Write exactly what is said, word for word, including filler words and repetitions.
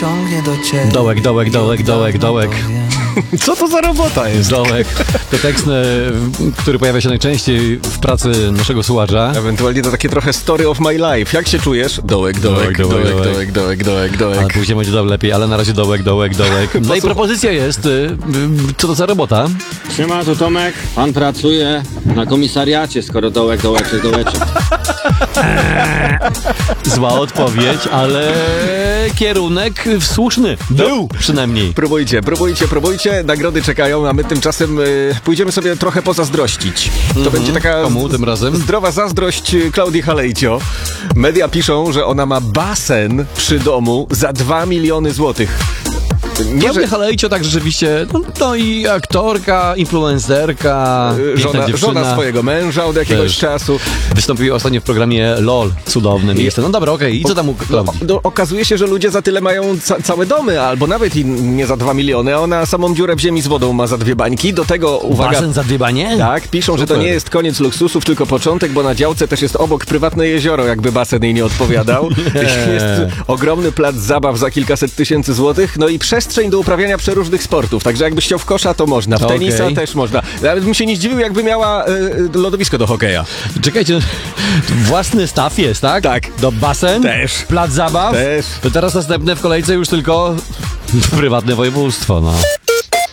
ciągnie do ciebie. Dołek, dołek, dołek, dołek, dołek. Co to za robota jest? Dołek. To tekst, który pojawia się najczęściej w pracy naszego słuchacza. Ewentualnie to takie trochę story of my life. Jak się czujesz? Dołek, dołek, dołek, dołek, dołek, dołek, dołek, dołek. Ale później będzie dobrze lepiej, ale na razie dołek, dołek, dołek. No i propozycja jest, y, co to za robota? Siema, to Tomek. Pan pracuje na komisariacie, skoro dołek, dołeczek, dołeczek. Zła odpowiedź, ale kierunek słuszny. Był przynajmniej. Próbujcie, próbujcie, próbujcie. Nagrody czekają, a my tymczasem y, pójdziemy sobie trochę pozazdrościć. To Mhm. będzie taka Komu tym razem? zdrowa zazdrość Klaudii Halejcio. Media piszą, że ona ma basen przy domu za dwa miliony złotych. Nie, Klaudia że Halejcio tak rzeczywiście, no, no i aktorka, influencerka, y, piękna żona, dziewczyna. żona swojego męża od jakiegoś Też. czasu. Wystąpiła ostatnio w programie LOL, cudowne miejsce. No dobra, okej, i co tam u Klaudii? No, okazuje się, że ludzie za tyle mają ca- całe domy, albo nawet i nie za dwa miliony, a ona samą dziurę w ziemi z wodą ma za dwie bańki. Do tego, uwaga... Basen za dwie banie? Tak, piszą, że to Super. nie jest koniec luksusów, tylko początek, bo na działce też jest obok prywatne jezioro, jakby basen jej nie odpowiadał. Jest ogromny plac zabaw za kilkaset tysięcy złotych, no i przestrzeń do uprawiania przeróżnych sportów. Także jakbyś chciał w kosza, to można. W Okej. tenisa też można. Nawet bym się nie zdziwił, jakby miała y, lodowisko do hokeja. Czekajcie, własny staw jest, tak? Tak. Do basen? Też. Plac zabaw? Też. To teraz następne w kolejce już tylko prywatne województwo, no.